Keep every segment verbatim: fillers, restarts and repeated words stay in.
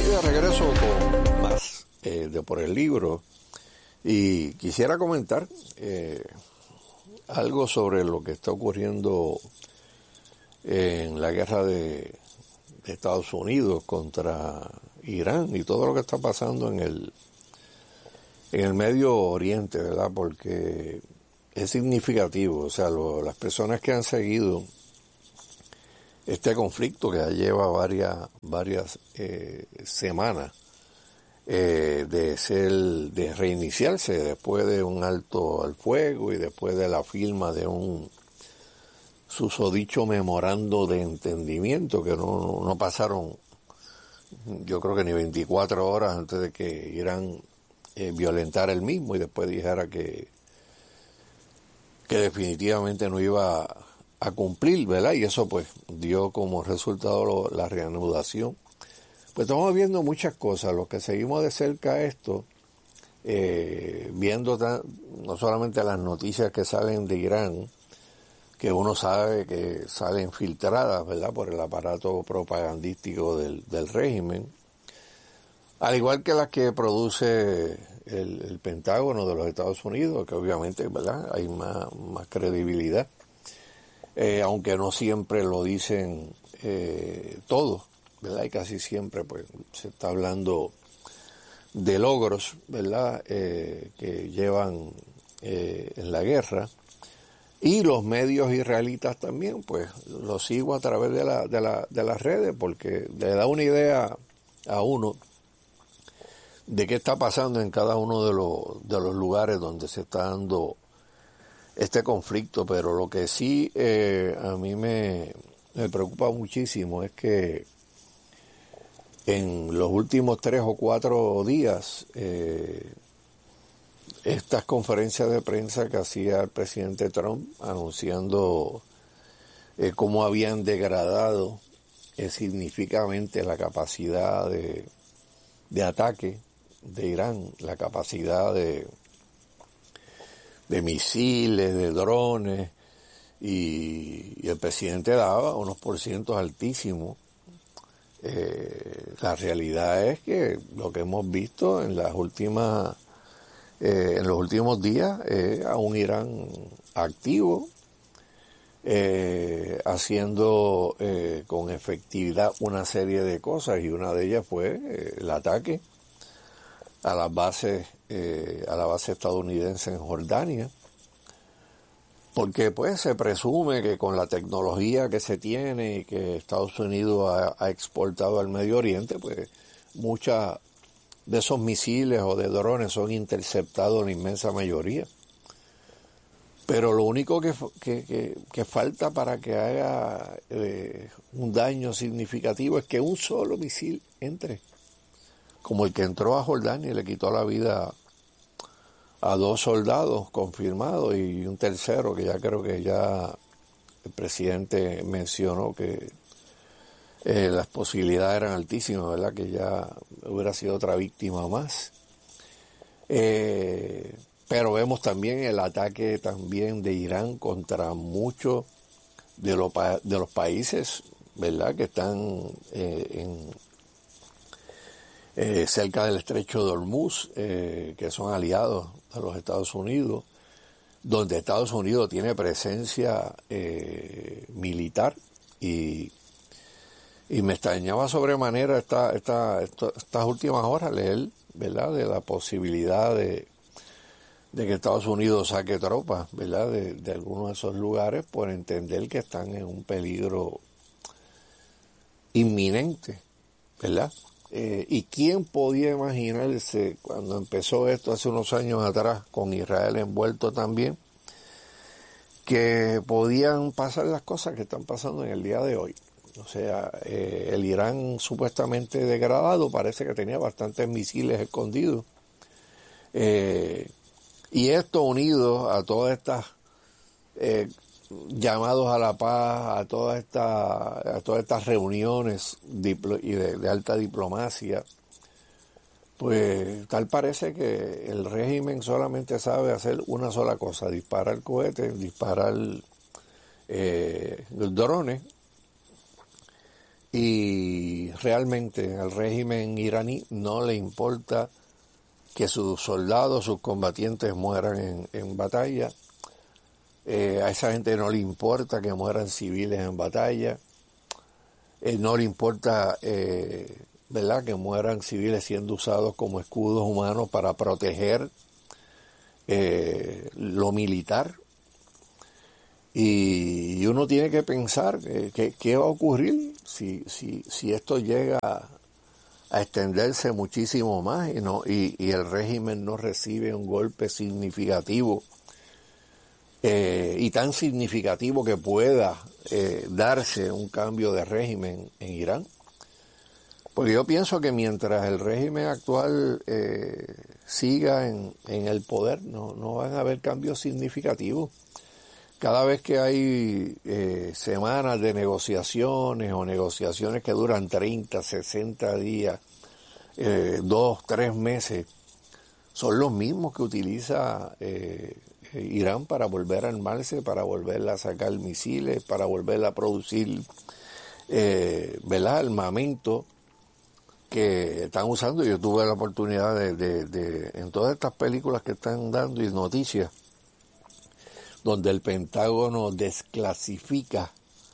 de regreso con más eh, de Por el Libro, y quisiera comentar eh, algo sobre lo que está ocurriendo en la guerra de, de Estados Unidos contra Irán y todo lo que está pasando en el en el Medio Oriente, ¿verdad? Porque es significativo, o sea, lo, las personas que han seguido este conflicto que ya lleva varias varias eh, semanas eh, de ser de reiniciarse después de un alto al fuego y después de la firma de un susodicho memorando de entendimiento que no, no pasaron, yo creo que ni veinticuatro horas antes de que Irán eh, violentara el mismo y después dijera que que definitivamente no iba a a cumplir, ¿verdad? Y eso pues dio como resultado lo, la reanudación. Pues estamos viendo muchas cosas, los que seguimos de cerca esto, eh, viendo tan, no solamente las noticias que salen de Irán, que uno sabe que salen filtradas, ¿verdad?, por el aparato propagandístico del, del régimen, al igual que las que produce el, el Pentágono de los Estados Unidos, que obviamente, ¿verdad?, hay más, más credibilidad. Eh, aunque no siempre lo dicen eh, todos, ¿verdad? Y casi siempre pues se está hablando de logros, ¿verdad?, eh, que llevan eh, en la guerra. Y los medios israelitas también, pues los sigo a través de, la, de, la, de las redes, porque le da una idea a uno de qué está pasando en cada uno de los, de los lugares donde se está dando este conflicto. Pero lo que sí eh, a mí me, me preocupa muchísimo es que en los últimos tres o cuatro días eh, estas conferencias de prensa que hacía el presidente Trump anunciando eh, cómo habían degradado eh, significativamente la capacidad de, de ataque de Irán, la capacidad de de misiles, de drones, y, y el presidente daba unos porcientos altísimos. Eh, la realidad es que lo que hemos visto en las últimas, eh, en los últimos días, es a un Irán activo, eh, haciendo eh, con efectividad una serie de cosas, y una de ellas fue eh, el ataque a las bases, eh, a la base estadounidense en Jordania, porque pues se presume que con la tecnología que se tiene y que Estados Unidos ha, ha exportado al Medio Oriente, pues muchas de esos misiles o de drones son interceptados en la inmensa mayoría. Pero lo único que, que, que, que falta para que haga eh, un daño significativo es que un solo misil entre, como el que entró a Jordania y le quitó la vida a dos soldados confirmados y un tercero que ya creo que ya el presidente mencionó que eh, las posibilidades eran altísimas, ¿verdad?, que ya hubiera sido otra víctima más. Eh, pero vemos también el ataque también de Irán contra muchos de los, de los países, ¿verdad?, que están eh, en Eh, cerca del estrecho de Hormuz, eh, que son aliados a los Estados Unidos, donde Estados Unidos tiene presencia eh, militar, y, y me extrañaba sobremanera esta, esta, esta, estas últimas horas leer, ¿verdad?, de la posibilidad de, de que Estados Unidos saque tropas, ¿verdad?, de, de algunos de esos lugares, por entender que están en un peligro inminente, ¿verdad? Eh, ¿Y quién podía imaginarse cuando empezó esto hace unos años atrás, con Israel envuelto también, que podían pasar las cosas que están pasando en el día de hoy? O sea, eh, el Irán supuestamente degradado parece que tenía bastantes misiles escondidos. Eh, y esto unido a todas estas eh, llamados a la paz, a todas estas a todas estas reuniones diplo, y de, de alta diplomacia, pues tal parece que el régimen solamente sabe hacer una sola cosa: disparar cohetes, disparar eh, drones, y realmente al régimen iraní no le importa que sus soldados, sus combatientes mueran en, en batalla. Eh, a esa gente no le importa que mueran civiles en batalla. Eh, no le importa, eh, ¿verdad?, que mueran civiles siendo usados como escudos humanos para proteger eh, lo militar. Y, y uno tiene que pensar eh, que, qué va a ocurrir si, si, si esto llega a, a extenderse muchísimo más y, no, y, y el régimen no recibe un golpe significativo. Eh, y tan significativo que pueda eh, darse un cambio de régimen en Irán. Porque yo pienso que mientras el régimen actual eh, siga en, en el poder, no, no van a haber cambios significativos. Cada vez que hay eh, semanas de negociaciones o negociaciones que duran treinta, sesenta días, eh, dos, tres meses, son los mismos que utiliza eh, Irán para volver a armarse, para volver a sacar misiles, para volver a producir eh, ¿verdad?, armamento que están usando. Yo tuve la oportunidad de, de, de, en todas estas películas que están dando y noticias, donde el Pentágono desclasifica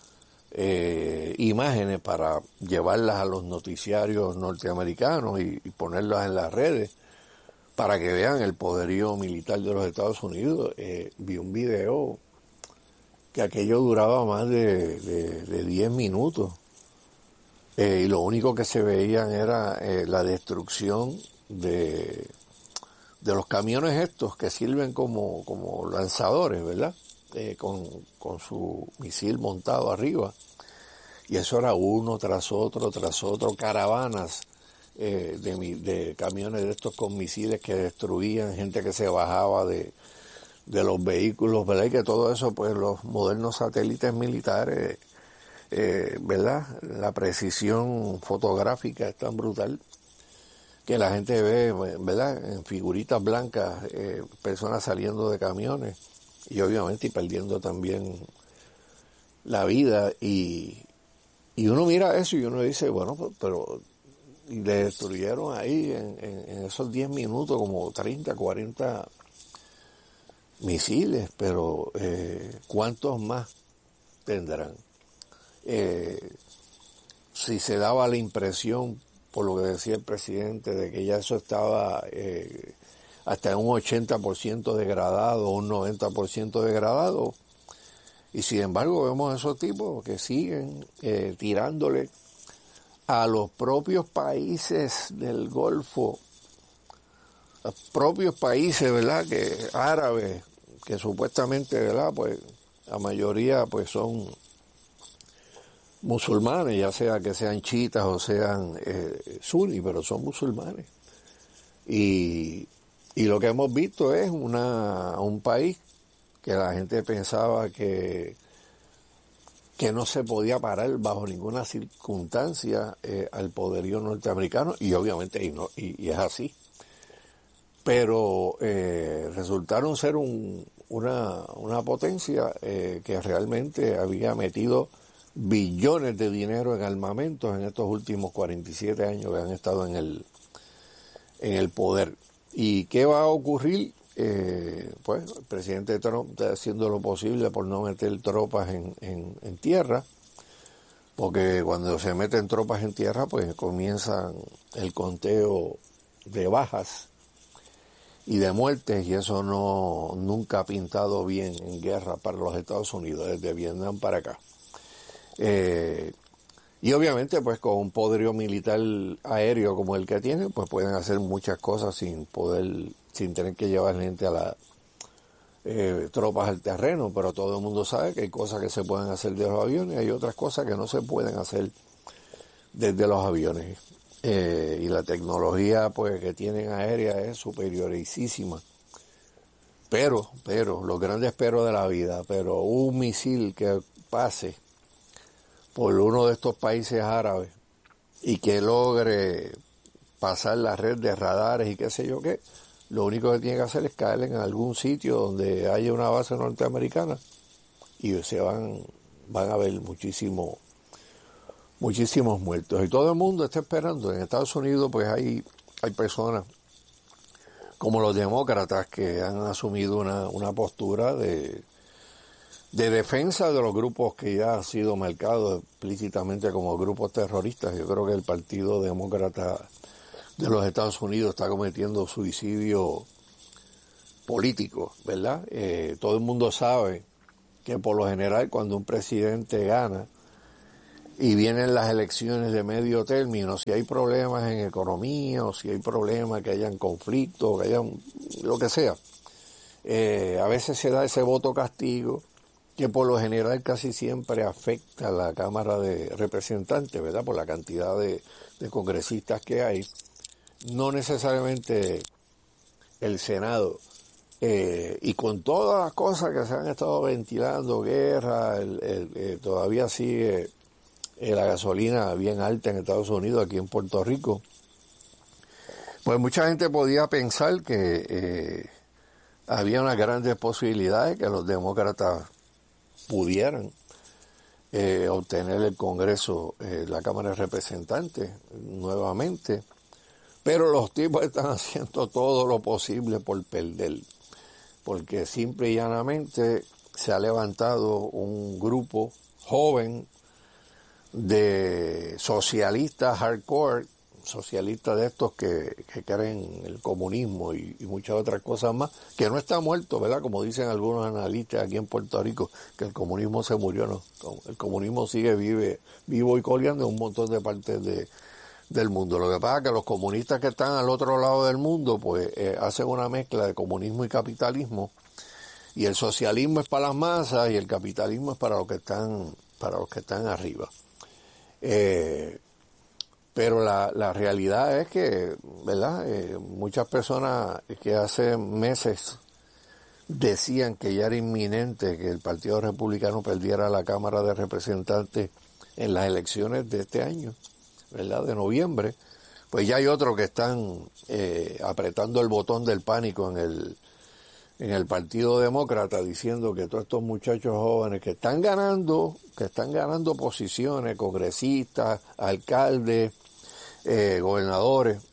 eh, imágenes para llevarlas a los noticiarios norteamericanos y, y ponerlas en las redes, para que vean el poderío militar de los Estados Unidos. Eh, vi un video que aquello duraba más de, de, de diez minutos eh, y lo único que se veían era eh, la destrucción de, de los camiones estos que sirven como, como lanzadores, ¿verdad? Eh, con, con su misil montado arriba. Y eso era uno tras otro, tras otro, caravanas Eh, de, de camiones de estos con misiles que destruían, gente que se bajaba de, de los vehículos, ¿verdad? Y que todo eso, pues los modernos satélites militares, eh, ¿verdad? La precisión fotográfica es tan brutal que la gente ve, ¿verdad?, en figuritas blancas, eh, personas saliendo de camiones y obviamente y perdiendo también la vida. Y, y uno mira eso y uno dice, bueno, pero y le destruyeron ahí en, en, en esos diez minutos como treinta, cuarenta misiles, pero eh, ¿cuántos más tendrán? Eh, si se daba la impresión, por lo que decía el presidente, de que ya eso estaba eh, hasta un ochenta por ciento degradado, un noventa por ciento degradado, y sin embargo vemos a esos tipos que siguen eh, tirándole a los propios países del Golfo, los propios países, ¿verdad?, que árabes, que supuestamente, ¿verdad?, pues la mayoría pues son musulmanes, ya sea que sean chiitas o sean eh, suní, pero son musulmanes. Y, y lo que hemos visto es una un país que la gente pensaba que que no se podía parar bajo ninguna circunstancia eh, al poderío norteamericano, y obviamente y, no, y, y es así. Pero eh, resultaron ser un, una, una potencia eh, que realmente había metido billones de dinero en armamentos en estos últimos cuarenta y siete años que han estado en el, en el poder. ¿Y qué va a ocurrir? Eh, pues el presidente Trump está haciendo lo posible por no meter tropas en, en, en tierra, porque cuando se meten tropas en tierra pues comienzan el conteo de bajas y de muertes, y eso no nunca ha pintado bien en guerra para los Estados Unidos desde Vietnam para acá. Eh, y obviamente pues con un poderío militar aéreo como el que tienen, pues pueden hacer muchas cosas sin poder, sin tener que llevar gente a las eh, tropas al terreno, pero todo el mundo sabe que hay cosas que se pueden hacer de los aviones, hay otras cosas que no se pueden hacer desde los aviones. Eh, y la tecnología pues que tienen aérea es superiorísima. Pero, pero, los grandes peros de la vida, pero un misil que pase por uno de estos países árabes y que logre pasar la red de radares y qué sé yo qué, lo único que tiene que hacer es caer en algún sitio donde haya una base norteamericana y se van, van a ver muchísimo muchísimos muertos. Y todo el mundo está esperando. En Estados Unidos pues hay, hay personas como los demócratas que han asumido una, una postura de, de defensa de los grupos que ya han sido marcados explícitamente como grupos terroristas. Yo creo que el Partido Demócrata de los Estados Unidos está cometiendo suicidio político, ¿verdad? Eh, todo el mundo sabe que por lo general cuando un presidente gana y vienen las elecciones de medio término, si hay problemas en economía o si hay problemas que hayan conflictos, que hayan lo que sea, eh, a veces se da ese voto castigo que por lo general casi siempre afecta a la Cámara de Representantes, ¿verdad? Por la cantidad de, de congresistas que hay. No necesariamente el Senado. Eh, y con todas las cosas que se han estado ventilando, guerra, el, el, eh, todavía sigue eh, la gasolina bien alta en Estados Unidos, aquí en Puerto Rico, pues mucha gente podía pensar que eh, había unas grandes posibilidades que los demócratas pudieran eh, obtener el Congreso, eh, la Cámara de Representantes nuevamente, pero los tipos están haciendo todo lo posible por perder, porque simple y llanamente se ha levantado un grupo joven de socialistas hardcore, socialistas de estos que, que creen el comunismo y, y muchas otras cosas más, que no está muerto, ¿verdad? Como dicen algunos analistas aquí en Puerto Rico, que el comunismo se murió, no. El comunismo sigue vive, vivo y coleando en un montón de partes de, del mundo. Lo que pasa es que los comunistas que están al otro lado del mundo, pues eh, hacen una mezcla de comunismo y capitalismo, y el socialismo es para las masas y el capitalismo es para los que están, para los que están arriba. Eh, pero la, la realidad es que, ¿verdad? Eh, muchas personas que hace meses decían que ya era inminente que el Partido Republicano perdiera la Cámara de Representantes en las elecciones de este año, ¿verdad? De noviembre, pues ya hay otros que están eh, apretando el botón del pánico en el en el Partido Demócrata, diciendo que todos estos muchachos jóvenes que están ganando, que están ganando posiciones, congresistas, alcaldes, eh, gobernadores,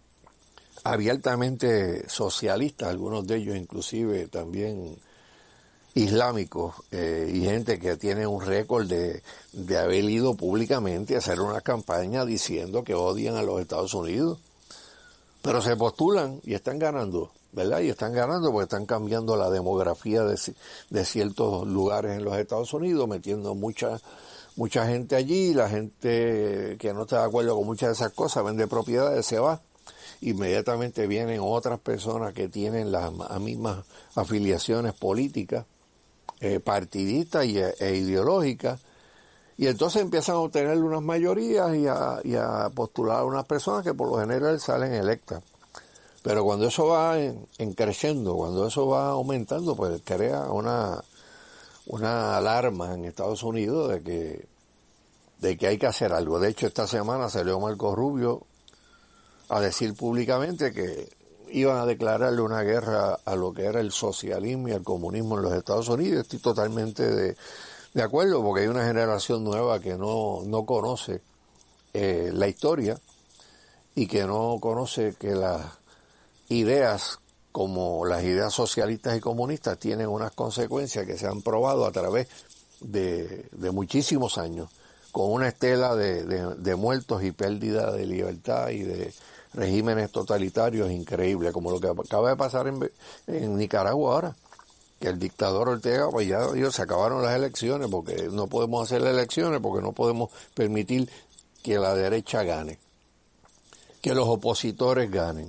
abiertamente socialistas, algunos de ellos inclusive también islámicos, eh, y gente que tiene un récord de, de haber ido públicamente a hacer una campaña diciendo que odian a los Estados Unidos, pero se postulan y están ganando, ¿verdad? Y están ganando porque están cambiando la demografía de, de ciertos lugares en los Estados Unidos, metiendo mucha mucha gente allí, la gente que no está de acuerdo con muchas de esas cosas vende propiedades, se va. Inmediatamente vienen otras personas que tienen las mismas afiliaciones políticas, eh, partidistas y, e ideológicas, y entonces empiezan a obtener unas mayorías y a, y a postular a unas personas que por lo general salen electas. Pero cuando eso va en, en creciendo, cuando eso va aumentando, pues crea una, una alarma en Estados Unidos de que, de que hay que hacer algo. De hecho, esta semana salió Marco Rubio a decir públicamente que iban a declararle una guerra a lo que era el socialismo y el comunismo en los Estados Unidos. Estoy totalmente de, de acuerdo, porque hay una generación nueva que no, no conoce eh, la historia y que no conoce que las ideas como las ideas socialistas y comunistas tienen unas consecuencias que se han probado a través de, de muchísimos años, con una estela de, de, de muertos y pérdida de libertad y de regímenes totalitarios increíbles, como lo que acaba de pasar en, en Nicaragua ahora, que el dictador Ortega, pues ya Dios, se acabaron las elecciones, porque no podemos hacer las elecciones, porque no podemos permitir que la derecha gane, que los opositores ganen.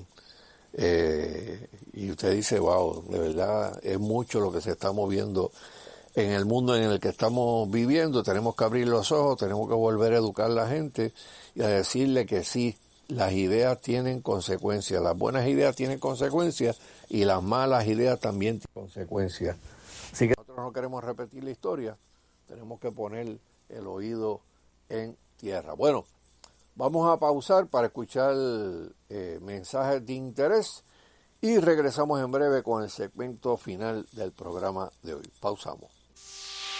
Eh, y usted dice, wow, de verdad es mucho lo que se está moviendo en el mundo en el que estamos viviendo. Tenemos que abrir los ojos, tenemos que volver a educar a la gente y a decirle que sí, las ideas tienen consecuencias, las buenas ideas tienen consecuencias y las malas ideas también tienen consecuencias. Así que nosotros no queremos repetir la historia, tenemos que poner el oído en tierra. Bueno, vamos a pausar para escuchar eh, mensajes de interés y regresamos en breve con el segmento final del programa de hoy. Pausamos.